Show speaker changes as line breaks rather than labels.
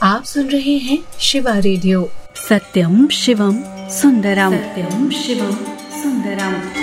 आप सुन रहे हैं शिवा रेडियो।
सत्यम शिवम सुंदरम। सत्यम शिवम सुंदरम।